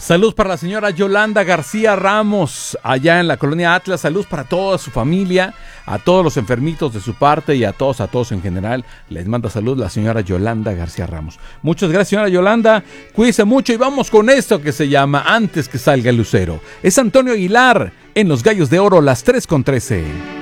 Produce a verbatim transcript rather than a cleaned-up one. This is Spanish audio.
Salud para la señora Yolanda García Ramos, allá en la colonia Atlas. Salud para toda su familia, a todos los enfermitos de su parte y a todos, a todos en general. Les manda salud la señora Yolanda García Ramos. Muchas gracias, señora Yolanda. Cuídese mucho y vamos con esto que se llama Antes que salga el lucero. Es Antonio Aguilar en Los Gallos de Oro, las tres con trece.